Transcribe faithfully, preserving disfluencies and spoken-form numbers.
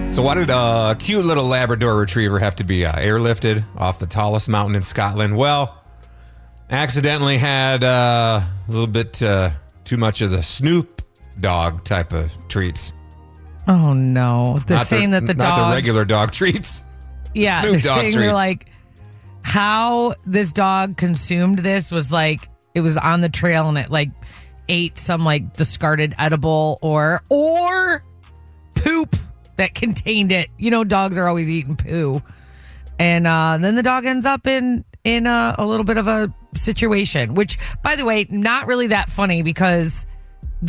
So why did a cute little Labrador retriever have to be uh, airlifted off the tallest mountain in Scotland? Well, accidentally had uh, a little bit uh, too much of the Snoop Dogg type of treats. Oh, no. They're not saying the, that the not dog... the regular dog treats. Yeah, Snoop they're Dogg saying treats. they're like, how this dog consumed this was like, it was on the trail and it like ate some like discarded edible or or poop that contained it. You know, dogs are always eating poo. And uh, then the dog ends up in, in a, a little bit of a situation, which, by the way, not really that funny because